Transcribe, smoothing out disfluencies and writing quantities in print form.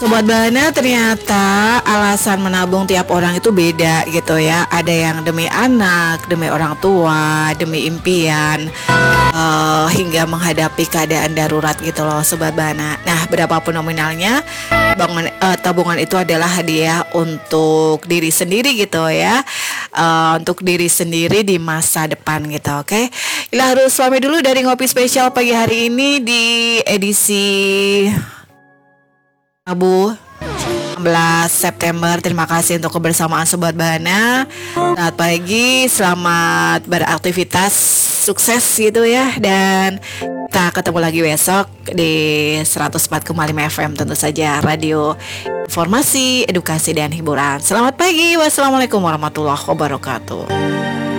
Sobat Bana, ternyata alasan menabung tiap orang itu beda gitu ya. Ada yang demi anak, demi orang tua, demi impian, hingga menghadapi keadaan darurat gitu loh Sobat Bana. Nah, berapapun nominalnya, tabungan itu adalah hadiah untuk diri sendiri gitu ya. Untuk diri sendiri di masa depan gitu, oke? Ila harus pamit dulu dari Ngopi Spesial pagi hari ini di edisi Rabu 16 September. Terima kasih untuk kebersamaan Sobat Bana. Selamat pagi, selamat beraktivitas, sukses gitu ya. Dan kita ketemu lagi besok di 104,5 FM, tentu saja radio informasi, edukasi dan hiburan. Selamat pagi, wassalamualaikum warahmatullahi wabarakatuh.